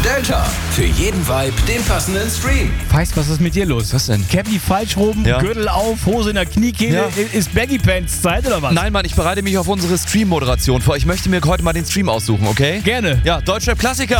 Delta, für jeden Vibe den passenden Stream. Feist, was ist mit dir los? Was denn? Cappy falsch rum, Ja. Gürtel auf, Hose in der Kniekehle. Ja. Ist Baggy Pants Zeit oder was? Nein, Mann, ich bereite mich auf unsere Stream-Moderation vor. Ich möchte mir heute mal den Stream aussuchen, okay? Gerne. Ja, Deutschrap-Klassiker.